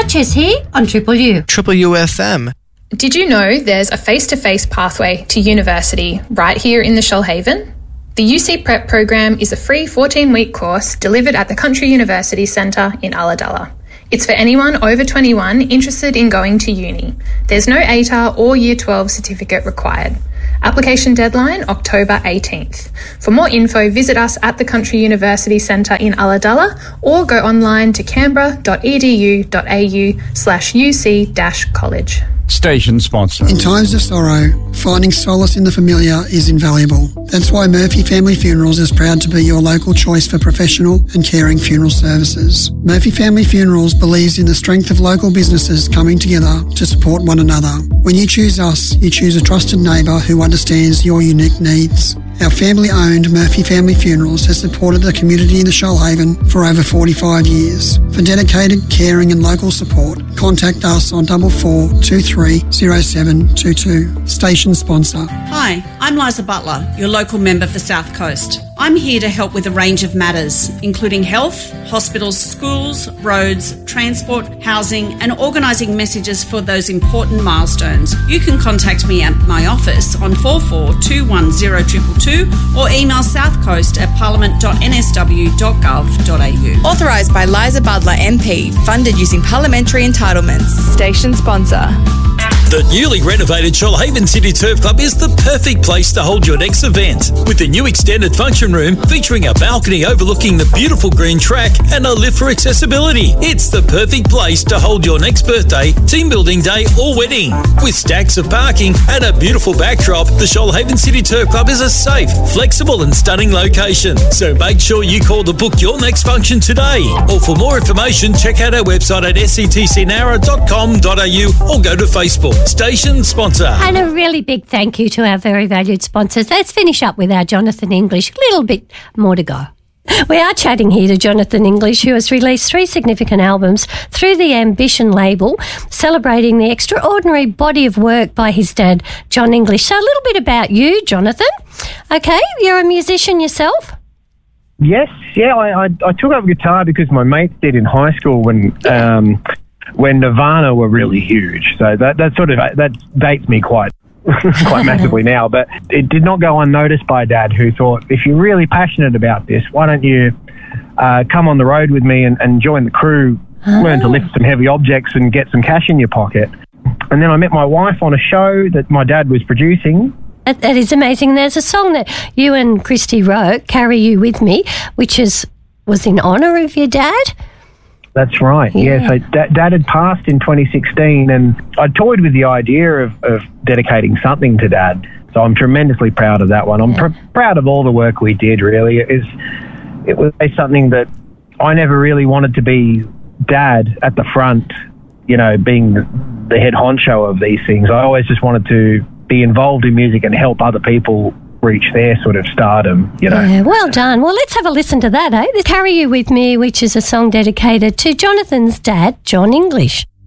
Jess here on Triple U. Triple UFM. Did you know there's a face-to-face pathway to university right here in the Shoalhaven? The UC Prep program is a free 14-week course delivered at the Country University Centre in Ulladulla. It's for anyone over 21 interested in going to uni. There's no ATAR or Year 12 certificate required. Application deadline October 18th. For more info, visit us at the Country University Centre in Ulladulla or go online to canberra.edu.au/UC-college. Station sponsor. In times of sorrow, finding solace in the familiar is invaluable. That's why Murphy Family Funerals is proud to be your local choice for professional and caring funeral services. Murphy Family Funerals believes in the strength of local businesses coming together to support one another. When you choose us, you choose a trusted neighbour who understands your unique needs. Our family-owned Murphy Family Funerals has supported the community in the Shoalhaven for over 45 years. For dedicated, caring and local support, contact us on 44230722. Station sponsor. Hi, I'm Liza Butler, your local member for South Coast. I'm here to help with a range of matters, including health, hospitals, schools, roads, transport, housing, and organising messages for those important milestones. You can contact me at my office on 44210222 or email southcoast@parliament.nsw.gov.au. Authorised by Liza Butler MP, funded using parliamentary entitlements. Station sponsor. The newly renovated Shoalhaven City Turf Club is the perfect place to hold your next event. With the new extended function room featuring a balcony overlooking the beautiful green track and a lift for accessibility. It's the perfect place to hold your next birthday, team building day or wedding. With stacks of parking and a beautiful backdrop, the Shoalhaven City Turf Club is a safe, flexible and stunning location. So make sure you call to book your next function today. Or for more information, check out our website at sctcnara.com.au or go to Facebook. Station sponsor. And a really big thank you to our very valued sponsors. Let's finish up with our Jonathan English. A little bit more to go. We are chatting here to Jonathan English, who has released 3 significant albums through the Ambition label, celebrating the extraordinary body of work by his dad, John English. So a little bit about you, Jonathan. Okay, you're a musician yourself? Yes, yeah, I took up guitar because my mates did in high school when Nirvana were really huge. So that dates me quite massively now. But it did not go unnoticed by Dad, who thought, if you're really passionate about this, why don't you come on the road with me and join the crew, learn to lift some heavy objects and get some cash in your pocket. And then I met my wife on a show that my dad was producing. That is amazing. There's a song that you and Christy wrote, Carry You With Me, which was in honour of your dad. That's right, yeah. So Dad had passed in 2016 and I toyed with the idea of dedicating something to Dad. So I'm tremendously proud of that one. I'm proud of all the work we did, really. It was something that I never really wanted to be Dad at the front, you know, being the head honcho of these things. I always just wanted to be involved in music and help other people reach their sort of stardom, you know. Yeah, well done. Well, let's have a listen to that, eh? Carry You With Me, which is a song dedicated to Jonathan's dad, John English.